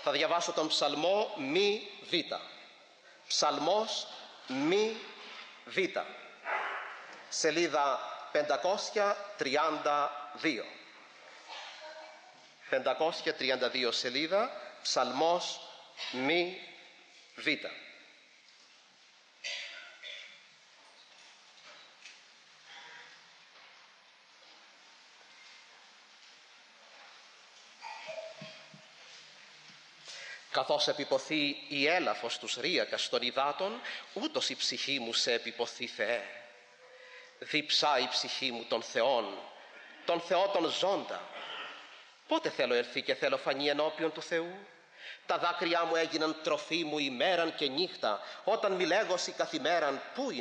Θα διαβάσω τον ψαλμό μη β. Ψαλμός μη β. Σελίδα 532. 532 σελίδα, ψαλμός μη β. Καθώς επιποθεί η έλαφος τους ρίακας των υδάτων, ούτως η ψυχή μου σε επιποθεί, Θεέ. Διψά η ψυχή μου τον Θεό τον ζώντα. Πότε θέλω έρθει και θέλω φανεί ενώπιον του Θεού? Τα δάκρυά μου έγιναν τροφή μου ημέραν και νύχτα, όταν μη λέγωσι καθημέραν πού είναι